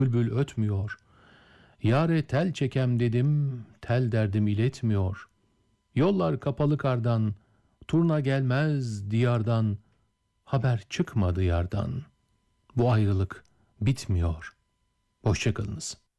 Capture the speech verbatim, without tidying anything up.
Bülbül ötmüyor. Yâre tel çekem dedim, tel derdim iletmiyor. Yollar kapalı kardan, turna gelmez diyardan, haber çıkmadı yardan. Bu ayrılık bitmiyor. Hoşça kalınız.